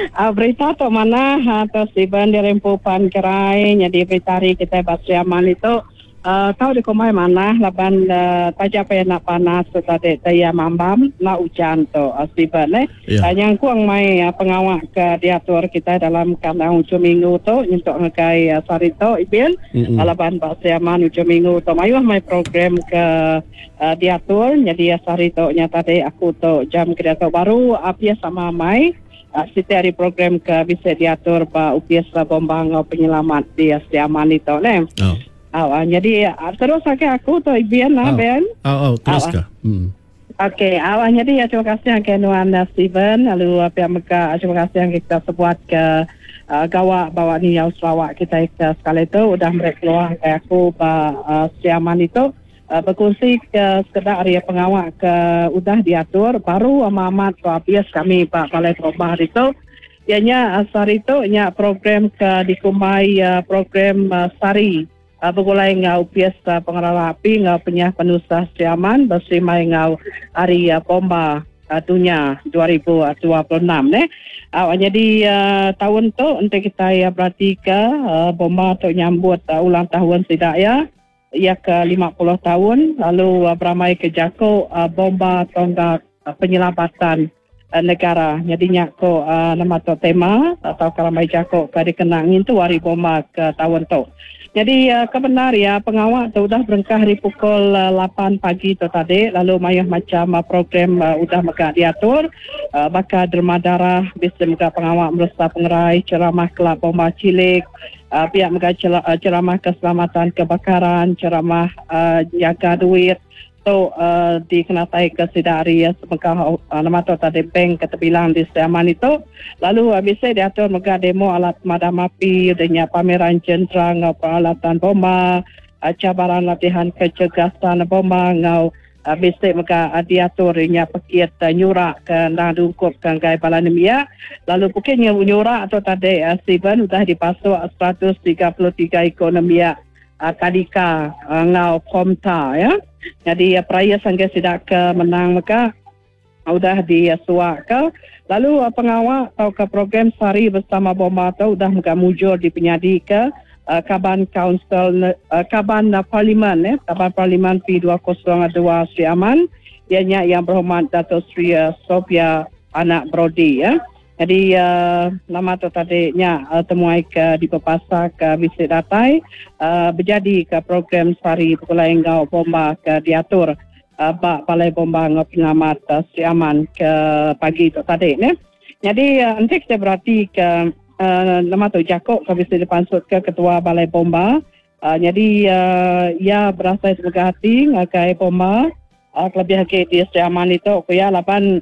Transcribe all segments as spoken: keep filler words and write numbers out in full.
uh, berita tu mana atau Steven di rempupan kerai jadi berita hari kita Basiaman itu uh, tahu di komai mana laban uh, taja pe nak panas tu tadi saya mambam nak hujan tu uh, Steven eh yeah. uh, yang kuang mai uh, pengawak ke diatur kita dalam kandang hujung minggu tu untuk ngekai uh, sarito ibin mm-hmm. uh, laban Basiaman hujung minggu tu mayuh mai program ke uh, diatur jadi uh, sarito nya tadi aku tu jam kereta baru api sama mai Uh, setiap hari program ke bisa diatur pa upias la bombang penyelamat di Setiaman itu ne. Oh. Oh, uh, jadi uh, terus ke aku tu ibian lah oh. Ben. Oh, oh terus ke. Hmm. Okey, awak uh, jadi uh, terima kasih ke Nuan uh, Steven lalu uh, pihak mereka uh, terima kasih yang kita sebuat ke uh, gawak bawa ni yang Sarawak kita ke sekali itu udah mereka keluar ke aku pa uh, Setiaman itu. Uh, berkongsi ke sekedar area pengawak ke udah diatur baru amat habis kami Pak Balai Perubahan itu ianya uh, sari itu ianya program ke dikumai uh, program uh, sari uh, bergulai ngau pias uh, pengelola api ngau penyah penusah Setiaman bersimai ngau hari uh, bomba uh, dunia dua ribu dua puluh enam ne uh, jadi uh, tahun tu untuk kita ya berarti ke uh, bomba tu nyambut uh, ulang tahun tidak ya ia ke lima puluh tahun lalu uh, beramai ke Jako uh, bomba tonggak uh, penyelamatan uh, negara jadinya ko uh, nama tu tema atau keramai Jako ke dikenangin tu hari bomba ke tahun tu jadi uh, kebenar ya pengawak tu sudah berengkah di pukul uh, lapan pagi tu tadi lalu mayah macam uh, program uh, sudah maka diatur uh, maka derma darah bisa maka pengawak meresap pengerai ceramah kelab bomba cilik Uh, pihak mereka uh, ceramah keselamatan kebakaran, ceramah uh, jaga duit tu uh, dikenatai ke sidari ya semekah uh, nama tu tadi bank ketebilang di Setiaman itu lalu uh, bisa diatur mereka demo alat madam api adanya pameran jenderang ngau peralatan bomba uh, cabaran latihan kecergasan bomba ngau Uh, bisa mereka uh, diatur inya paket uh, nyurak ke nang dungkup ke gai balanimia lalu pukirnya nyurak atau tadi uh, Steven sudah dipasuk seratus tiga puluh tiga ekonomia uh, kadika uh, ngau komta ya jadi uh, peraya sangga sidak ke menang mereka sudah uh, disuak ke lalu uh, pengawak atau ke program sari bersama bomba tu sudah mereka mujur di penyadi ke Uh, Kaban Council uh, Kaban uh, Parlimen eh Kaban Parlimen P dua kosong dua Setiaman ianya yang berhormat Dato' Sri uh, Sophia Anak Brody ya. Jadi uh, nama tu tadinya uh, temuai ke di Pepasa ke Bisit Datai uh, berjadi ke program sari pulai ngau bomba ke diatur uh, bak balai bomba ngau penyelamat uh, Setiaman ke pagi tu tadi ne. Jadi uh, nanti kita berarti ke Uh, nama tu Jako kami sudah dipansut ke ketua balai bomba uh, jadi uh, ia berasa sebagai hati ngakai bomba uh, kelebih ke di Setiaman itu kuya lapan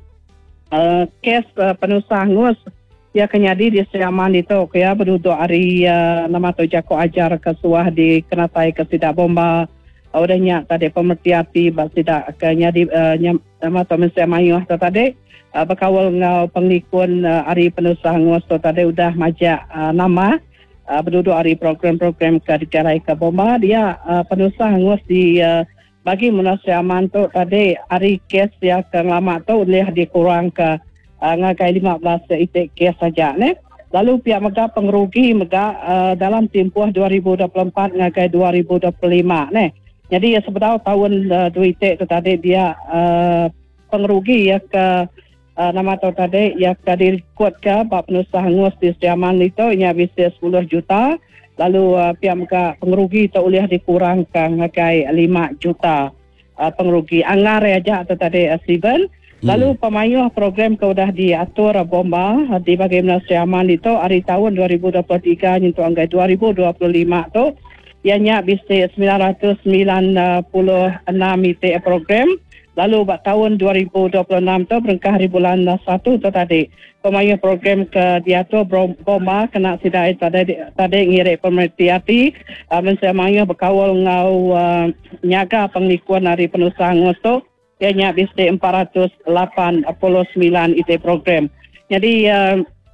uh, kes uh, penusah ngus ia kenyadi di Setiaman itu kuya berduduk hari uh, nama tu Jako ajar ke suah di kenatai ke sidak bomba uh, udahnya tadi pemerhati bak sidak kenyadi uh, nyam, nama tu mesti mayuh tu tadi Uh, berkawal ngau pengikun uh, hari penusah ngos tu tadi sudah majak uh, nama uh, berduduk hari program-program ke dicarai ke bomba dia uh, penusah ngos di uh, bagi Munasiaman tu tadi hari kes yang ke lama tu boleh dikurang ke uh, ngakai lima belas itik kes saja ne lalu pihak mega pengerugi mega uh, dalam tempoh dua ribu dua puluh empat ngakai dua ribu dua puluh lima ne jadi ya sebenarnya tahun uh, dua itik tu tadi dia uh, pengerugi ya ke Uh, nama tu tadi yang tadi kuat ke bab penusah ngos di Setiaman itu ia bisa sepuluh juta lalu uh, pihak mereka pengerugi tu boleh dikurangkan ngakai lima juta uh, pengerugi anggar aja atau tadi uh, Steven lalu hmm. pemayuh program ke sudah diatur uh, bomba uh, di bagian Setiaman itu hari tahun dua ribu dua puluh tiga nyentuh anggai dua ribu dua puluh lima tu ianya bisa sembilan ratus sembilan puluh enam itu program. Lalu buat tahun dua ribu dua puluh enam tu berengkah hari bulan satu tu tadi pemayuh program ke diatur bomba kena sidai tadi tadi ngirik pemerhati hati uh, mensemayuh berkawal ngau uh, nyaga pengikuan hari penusah ngos tu ianya bisa empat ratus lapan puluh sembilan itu program. Jadi uh,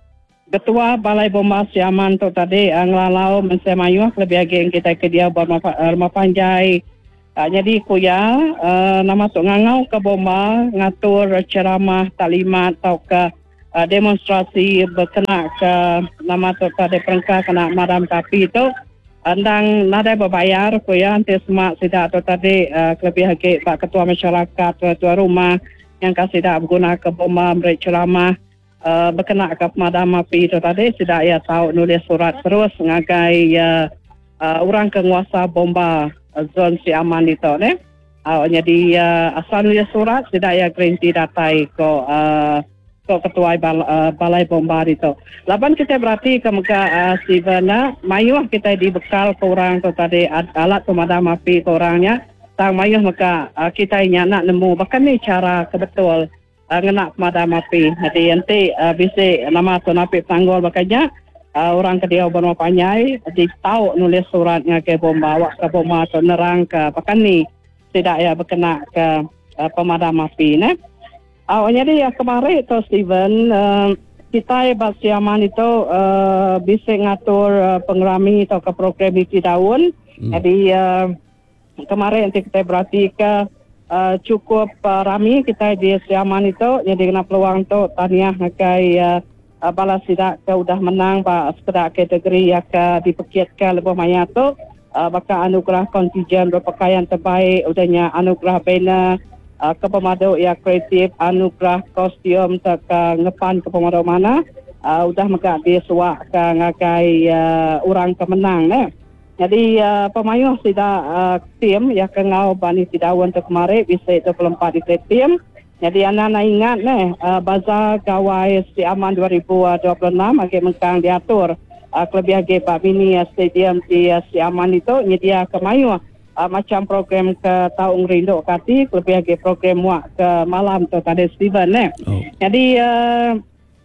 Ketua Balai Bomba Setiaman tu tadi uh, ngelalau mensemayuh lebih lagi yang kita ke dia buat rumah panjai. Uh, jadi kuya uh, nama tu ngangau ke bomba ngatur ceramah taklimat atau ke uh, demonstrasi berkena ke nama tu tadi perangkat kena madam kapi itu andang nada berbayar ko ya antes semak sidak tu tadi uh, lebih lagi Pak Ketua Masyarakat Tuan rumah yang kasih dah berguna ke bomba mereka ceramah uh, berkena ke pemadam api itu tadi sidak ya tahu nulis surat terus ngagai uh, uh, orang penguasa bomba uh, zon si aman itu ne. Uh, jadi uh, asal nulis surat sidak ya gerinti datai ko uh, ko ketua bal, uh, balai bomba itu. Lapan kita berarti ke muka uh, si Bena mayuh kita dibekal ke orang tu tadi alat pemadam api ke orangnya. Tang mayuh maka uh, kita nya nak nemu bahkan ni cara kebetul uh, ngena pemadam api. Jadi nanti uh, bisa nama tu napi tanggul bakanya uh, orang ke dia berapa panjai di tahu nulis surat ngakai bomba awak ke bomba atau nerang ke bahkan ni tidak ya berkena ke uh, pemadam api ne. Uh, jadi ya kemarin tu Steven uh, kita basiaman itu uh, bisa ngatur uh, pengerami atau ke program iki daun. Hmm. Jadi uh, kemarin nanti kita berarti ke uh, cukup uh, rami kita di Siaman itu jadi kena peluang tu tahniah ngakai uh, uh, balas sidak ke udah menang pak sekedar kategori yang ke dipekitkan lebih banyak tu uh, baka anugerah kontijen berpakaian terbaik udahnya anugerah banner uh, ke pemaduk yang kreatif anugerah kostum ke ngepan ke pemaduk mana uh, udah megak di suak ke ngakai uh, orang kemenang ne. Jadi uh, pemayuh tidak uh, tim yang kengau bani tidak untuk kemarin bisa itu pelompat di tim. Jadi anak-anak ingat nih uh, bazar gawai si aman dua ribu dua puluh enam agak mengkang diatur uh, kelebih agak Pak Mini uh, stadium di uh, si aman itu nyedia kemayuh uh, macam program ke Taung Rindu Kati kelebih agak program wak ke malam tu tadi Steven nih. Oh. Jadi uh,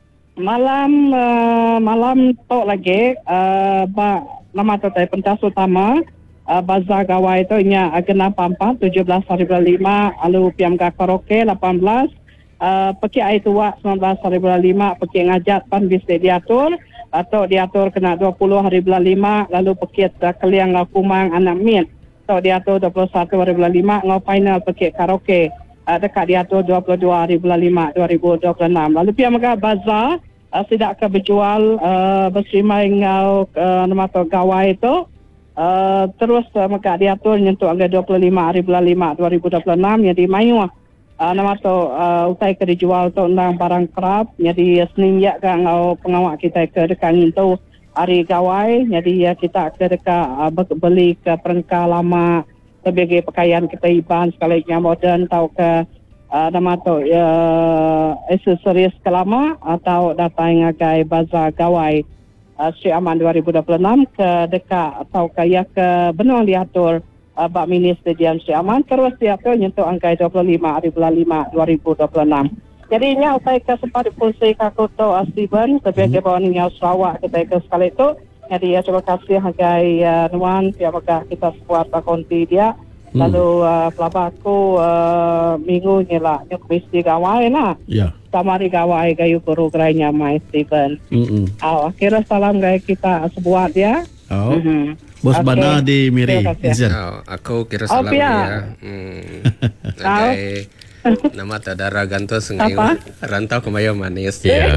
malam uh, malam tu lagi uh, ba nama tu tadi pentas utama uh, bazar gawai itu nya agena pampa tujuh belas hari bulan lima lalu piam ga karaoke lapan belas uh, peki ai tua sembilan belas hari bulan lima peki ngajak pan bisa diatur atau diatur kena dua puluh hari bulan lima lalu peki uh, keliang kumang anak min atau diatur dua puluh satu hari bulan lima ngau final peki karaoke uh, dekat diatur dua puluh dua hari bulan lima dua ribu dua puluh enam lalu piam ga bazar Uh, tidak ke berjual uh, berserimai ngau uh, nama tu gawai itu uh, terus uh, maka diatur nyentuh angka dua puluh lima hari bulan lima dua ribu dua puluh enam jadi mayuh uh, nama tu uh, utai ke dijual tu undang barang kerap jadi senin ya ke ngau pengawak kita ke dekat itu hari gawai jadi ya kita ke dekat uh, beli ke perangka lama sebagai pakaian kita iban sekalinya modern tau ke Uh, nama tu uh, aksesoris kelama atau datang ngagai bazar gawai uh, Sri Aman dua ribu dua puluh enam ke dekat atau kaya ke benua diatur uh, Bak Mini Stadium Sri Aman terus diatur nyentuh angkai dua puluh lima hari bulan lima dua ribu dua puluh enam. Jadi ini utai ke sempat dipulsi kakuto Steven sebagai bawah Niau Sarawak kita ke sekali itu. Jadi ya terima kasih angkai uh, Nuan siapa kita sebuah konti dia. Lalu uh, pelabaku uh, minggu ni lah nyuk mesti gawai lah. Ya. Samari gawai gayu guru gerainya mai Steven. Hmm. Oh, akhirnya salam gaya kita sebuat dia. Oh. Mm-hmm. Bos okay. Bana di Miri. Oh, aku kira salam oh, ya. Hmm. Nagai nama tadara ganto sengayu rantau kemayo manis. Ya.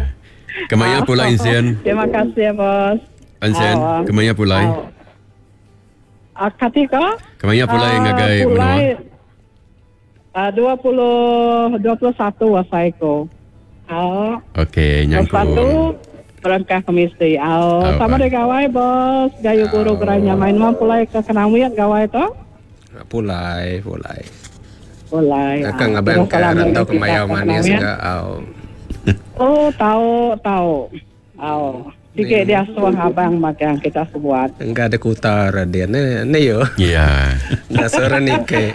Kemaya pula Insian. Terima kasih ya bos. Insian, oh. Kemaya pula. Oh. Uh, ketika kemana pula yang ngagai benua? Uh, dua puluh dua puluh satu wasaiko. Oh. Okey, nyangkut. Satu berangkat kemisi. Oh, oh sama dengan gawai bos. Gayu guru geranya main mau pulai ke kenamian gawai tu? Pulai, pulai. Pulai. Akan ngabang ke rantau kemayau manis ke? Oh. Oh, tahu, tahu. Oh. Jika dia suang abang makan kita sebuat. Enggak ada kutar dia ne ne yo. Iya. Dasar nike.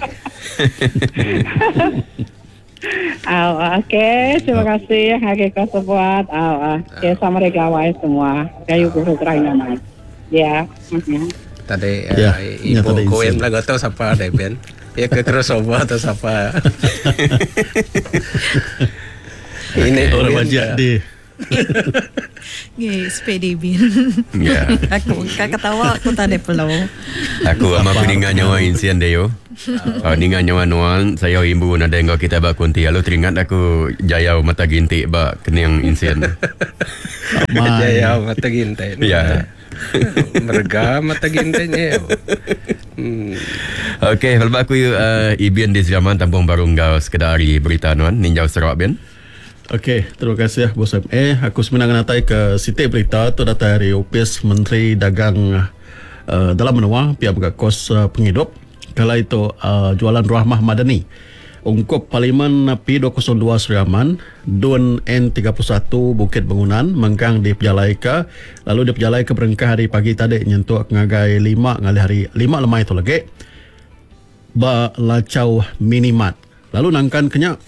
Oh, okey. Terima kasih hari kau sebuat. Oh, okey sama regawai semua. Kayu guru gerai nama. Ya. Tadi ibu koin lah tahu siapa ada Ben. Ya ke crossover atau siapa. Ini orang banyak di. Yes, P D B. Ya. Aku katawa aku tak ada pelau. Aku ama peningan nyawa insian deyo. Oh, ningan nyawa nuan saya imbu nada engkau kita ba kunti lalu teringat aku jaya mata ginti ba kening insian. Jaya mata ginti. Ya. Merga mata gintanya. Hmm. Okey, kalau aku uh, Ibian di zaman tampung baru engkau sekedari berita nuan Ninjau Sarawak Bian. Okey, terima kasih Bos M A. Aku sebenarnya natai ke siti berita tu data dari Ofis Menteri Dagang uh, dalam menua pihak kos uh, penghidup. Kala itu uh, jualan Rahmah Madani ungkup Parlimen P dua kosong dua Seriaman Dun N tiga puluh satu Bukit Bangunan mengkang di Pejalai ke lalu di Pejalai ke berengkah hari pagi tadi nyentuh ngagai lima ngali hari lima lemai itu lagi ba lacau minimat lalu nangkan kenyak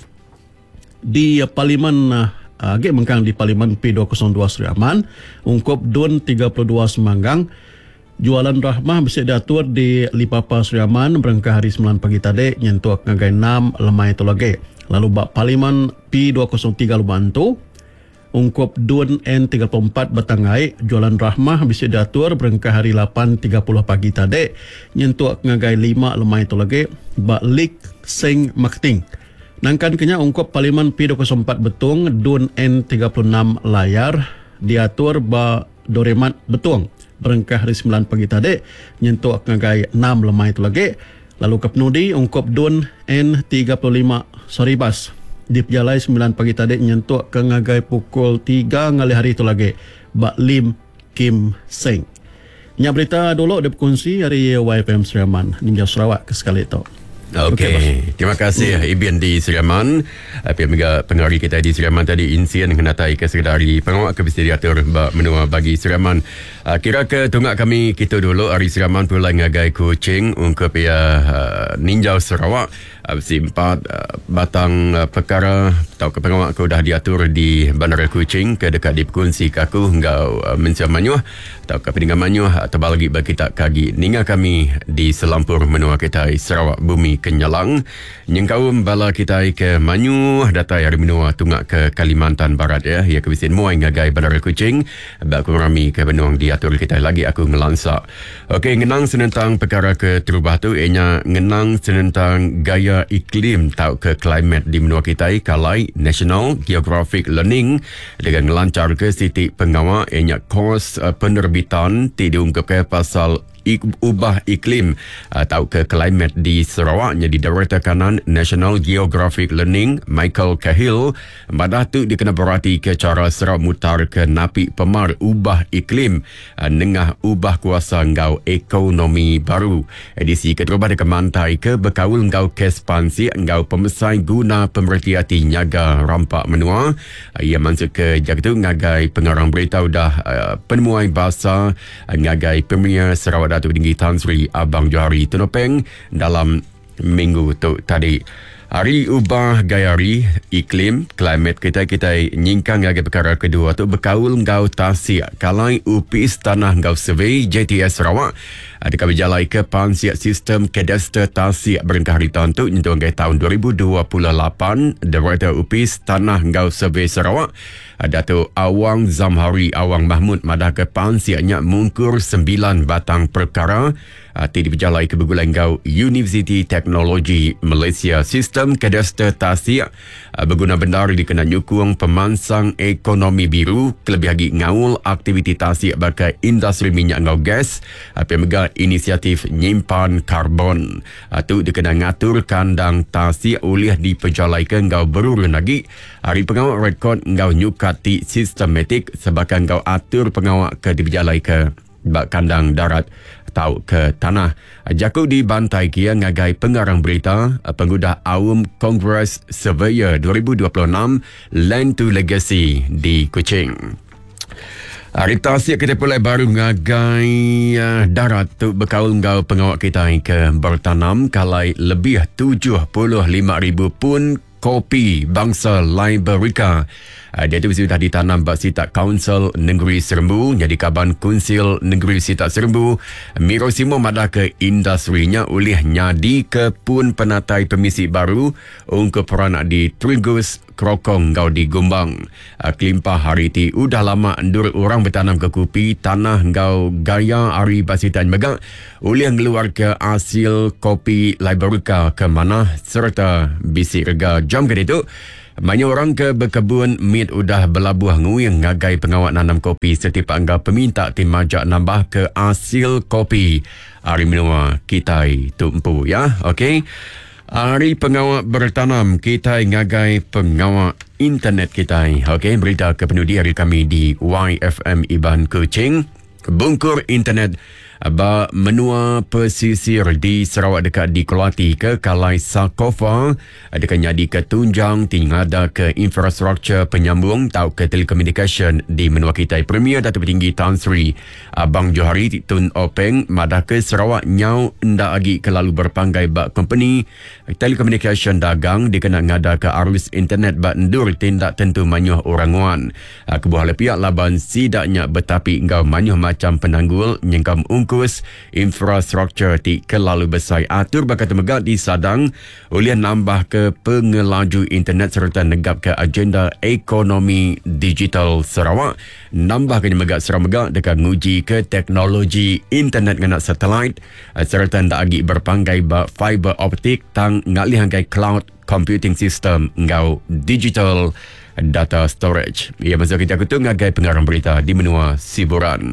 di Parlimen uh, age mengkang di Parlimen P dua kosong dua Seriaman ungkup Dun tiga puluh dua Semanggang jualan Rahmah bisa diatur di Lipapa Seriaman berengkah hari sembilan pagi tadi nyentuh ngagai enam lemai itu lagi lalu bak Parlimen P dua kosong tiga Lubantu ungkup Dun N tiga puluh empat Batangai jualan Rahmah bisa diatur berengkah hari lapan tiga puluh pagi tadi nyentuh ngagai lima lemai itu lagi bak Lik Seng Marketing nangkan kenya ungkup Parlimen P dua kosong empat Betung Dun N tiga puluh enam Layar diatur bak Doremat Betung berengkah hari sembilan pagi tadi nyentuh ngagai enam lemai itu lagi lalu ke Penudi ungkup Dun N tiga puluh lima Soribas di Pejalai sembilan pagi tadi nyentuh ke ngagai pukul tiga ngali hari itu lagi Bak Lim Kim Seng. Nya berita dulu dia berkongsi dari Y F M Seriaman Ninjau Sarawak ke sekali itu. Okey, okay. Terima kasih hmm. Ibian di Seriaman. Pihak mega pengaruh kita di Seriaman tadi insiden kenatai ke sekretari pengawal kebisdiatur menua bagi Seriaman. Uh, kira ke tunggak kami kita dulu hari Seriaman pula ngagai kucing untuk pihak uh, Ninjau Sarawak. Uh, simpat uh, batang uh, perkara atau ke pengawal aku dah diatur di Bandara Kuching ke dekat di Pekunsi kaku hingga uh, Mensia Manyuh atau ke Peningan Manyuh atau bagi bagi kita kagi ninga kami di selampur menua kita Sarawak Bumi Kenyalang nyengkau bala kita ke Manyuh datai hari menua tunggak ke Kalimantan Barat ya ia kebisin muai ngagai Bandara Kuching bak kurami ke benuang diatur kita lagi aku ngelansak. Okey, ngenang senentang perkara ke terubah tu ianya ngenang senentang gaya iklim tau ke climate di menua kita kalai National Geographic Learning dengan melancar ke siti pengawal ianya kos uh, penerbitan tidak diungkap ke pasal ik, ubah iklim atau ke climate di Sarawaknya di Director Kanan National Geographic Learning Michael Cahill pada tu dikena berarti ke cara Sarawak mutar ke napi pemar ubah iklim nengah ubah kuasa ngau ekonomi baru edisi keterubah dekat mantai ke berkawul ngau kespansi ngau pemesai guna pemerhati nyaga rampak menua ia masuk ke jagtu ngagai pengarang berita dah uh, penemuan bahasa ngagai Premier Sarawak Datuk Tinggi Tan Sri Abang Johari Tunopeng dalam minggu tu tadi. Hari ubah gaya hari iklim climate kita kita nyingkang lagi perkara kedua tu berkaul ngau tasik kalai upis tanah ngau survey J T S Sarawak ada kabijalai ke pansiak sistem kadastre tasik berengkah hari tahun tu nyentuh tahun dua ribu dua puluh lapan Director upis tanah ngau survey Sarawak Datuk Awang Zamhari Awang Mahmud madah ke pansiaknya mungkur sembilan batang perkara ati diperjalai ke bergulang ngau University Teknologi Malaysia Sistem Kadastre Tasik berguna benar dikena nyukung pemansang ekonomi biru kelebih lagi ngaul aktiviti tasik bagai industri minyak ngau gas pemega inisiatif nyimpan karbon itu dikena ngatur kandang tasik oleh diperjalai ke ngau berurun lagi hari pengawal rekod ngau nyukati sistematik sebagai ngau atur pengawal ke diperjalai ke bak kandang darat atau ke tanah. Jaku di bantai kia ngagai pengarang berita pengudah Awam Congress Surveyor dua ribu dua puluh enam Land to Legacy di Kuching. Hari tasik kita pulai baru ngagai uh, darat tu berkaul ngau pengawal kita ke bertanam kalai lebih tujuh puluh lima ribu pun kopi bangsa Liberica Uh, dia tu sudah ditanam bak Sitak Kaunsil Negeri Serembu, jadi Kaban Kunsil Negeri Sitak Serembu. Mirosimo madah ke industrinya oleh nyadi ke pun penatai pemisi baru untuk peranak di Trigus Krokong kau di Gombang. Uh, Kelimpah hari ti udah lama endur orang bertanam ke kopi tanah kau gaya hari basitan megak oleh ngeluar ke hasil kopi Liberika ke mana serta bisi rega jam ke itu. Banyak orang ke berkebun mit udah berlabuh nguyang ngagai pengawat nanam kopi setiap angga peminta tim majak nambah ke hasil kopi hari menua kita tumpu ya. Okey. Hari pengawat bertanam kita ngagai pengawat internet kita. Okey, berita kepenuh hari kami di Y F M Iban Kuching. Bungkur internet ba menua pesisir di Sarawak dekat di Kelati ke Kalai Sakofa dekat jadi ke tunjang tingada ke infrastruktur penyambung tau ke telekomunikasi di menua kita. Premier Datuk Petinggi Tan Sri Abang Johari Tun Openg madah ke Sarawak nyau ndak lagi ke lalu berpanggai bak company telekomunikasi dagang dikena ngada ke arus internet bak endur tindak tentu manyuh orang wan. Kebuah lepiak laban sidaknya betapi engkau manyuh macam penanggul nyengkam ungkus infrastruktur ti kelalu besar atur bakal temegak di Sadang oleh nambah ke pengelaju internet serta negap ke agenda ekonomi digital Sarawak. Nambah ke megak Sarawak dekat nguji ke teknologi internet ngena satelit serta ndak lagi berpanggai bak fiber optik tang ngalih angkai cloud computing system ngau digital data storage. Ia masuk kita kutung ngagai pengarang berita di menua siburan.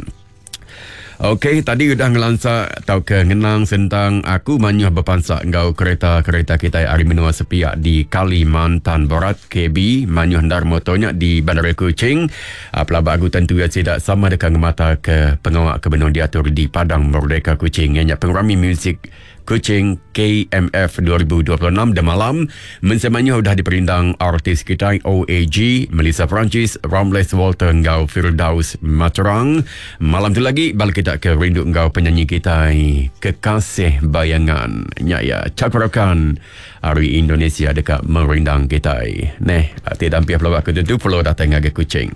Okey, tadi sudah ngelansa atau ke ngenang tentang aku manyuh berpansak ngau kereta-kereta kita hari menua sepiak di Kalimantan Barat K B manyuh ndar motornya di Bandar Kuching. Pelabak aku tentu tidak sama dekat mata ke pengawak kebenung diatur di Padang Merdeka Kuching. Yang pengrami muzik Kuching K M F dua ribu dua puluh enam dan malam mensemanya sudah diperindang artis kita O A G, Melissa Francis, Ramles Walter ngau Firdaus Materang. Malam tu lagi balik kita ke rindu ngau penyanyi kita Kekasih Bayangan Nyaya Cakrakan hari Indonesia dekat merindang kita. Neh, tidak ambil pelawak ketentu perlu datang ke Kuching.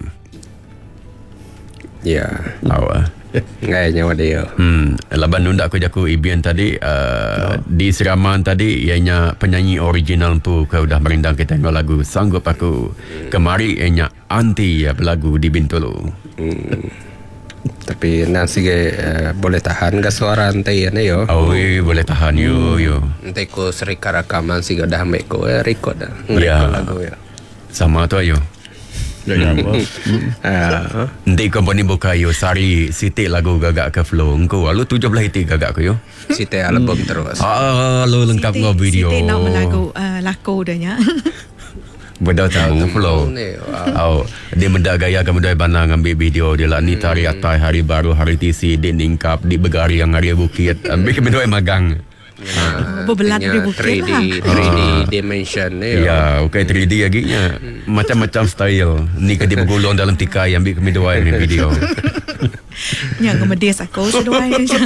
Ya. Awak. Ngai nyawa dia. Hmm, laban nunda aku jaku Ibian tadi uh, oh. di Siraman tadi ianya penyanyi original pu kau dah merindang kita ngau lagu Sanggup Aku. Hmm. Kemari ianya anti ya berlagu di Bintulu. Hmm. Tapi nasi ke uh, boleh tahan ke suara antai ni yo. Oh, iya, boleh tahan yo yo. Nanti ko serika rakaman si dah ambil ko eh, record dah. Ya. Lagu ya. Sama tu ayo. Ya, bos. Ah. Nanti company buka yo sari sitik lagu gagak ke flow. Engkau lalu tujuh belas hitik gagak ke yo. Sitik album terus. Ah, lo lengkap ngau video. Sitik nak melagu uh, laku dah nya. Benda tahu ke flow. Oh, dia mendak gaya kamu dah banang ambil video dia lah ni tari atai hari baru hari T C di ningkap di Begari yang hari bukit. Ambil ke benda magang. Ha. Berbelat di bukit lah. three D dimension ni. Ya, okay three D lagi nya. Macam-macam style. Ni ke dia bergulung dalam tikai ambil ke midway ni video. Yang kemedis aku seduai je.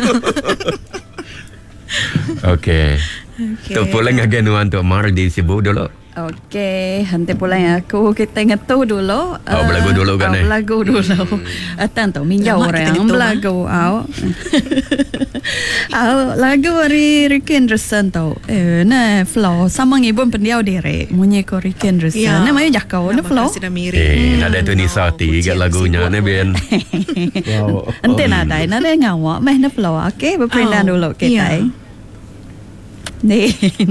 Okay. Tu pulang lagi nuan tu mar di sibuk dulu. Okey, henti pula yang aku kita ngetu dulu. Oh, uh, belagu dulu kan eh? Belagu dulu. Atan tu minjau orang belagu au. Au lagu dari Ricky Anderson tu. Eh, na flow sama ngibun pendiau dere. Munyi ko Ricky Anderson. Ya. Na mayu jakau na flow. Eh, nada tu ni sati kat lagunya na ben. Wow. Ante nada, nada ngawa meh na flow. Okey, berpindah dulu kita. Ni.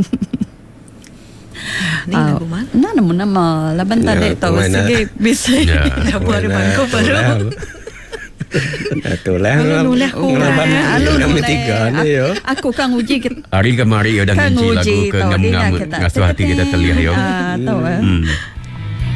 Ni lagu mana? Nah, namun nama laban tadi tahu segi bisa. Ya. Baru bangko baru. Itulah. Lalu lah kurang. Lalu tiga ni yo. Aku kan uji kita. Hari kemari yo dan uji lagu ke ngam-ngam ngasuh hati kita terlihat yo. Ah, tahu eh.